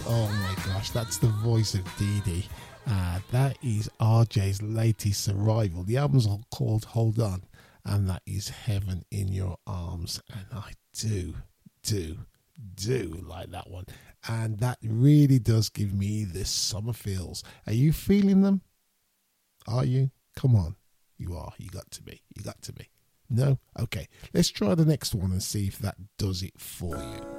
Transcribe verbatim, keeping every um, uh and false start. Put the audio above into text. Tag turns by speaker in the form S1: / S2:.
S1: Oh my gosh, that's the voice of Dee Dee. Uh, that is R J's latest arrival. The album's called Hold On, and that is Heaven in Your Arms. And I do, do, do like that one. And that really does give me the summer feels. Are you feeling them? Are you? Come on. You are. You got to be. You got to be. No? Okay. Let's try the next one and see if that does it for you.